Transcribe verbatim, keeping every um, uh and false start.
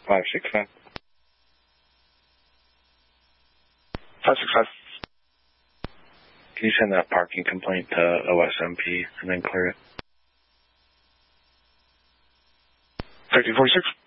five six five. five six five. Can you send that parking complaint to O S M P and then clear it? thirteen forty-six.